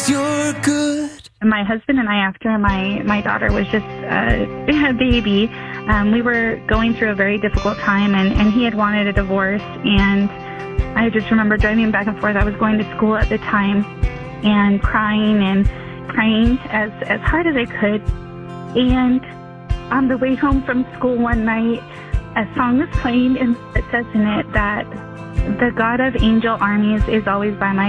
you're good. My husband and I, after my daughter was just a baby, we were going through a very difficult time, and he had wanted a divorce. And I just remember driving back and forth. I was going to school at the time and crying and praying as hard as I could. And on the way home from school one night, a song was playing, and it says in it that the God of angel armies is always by my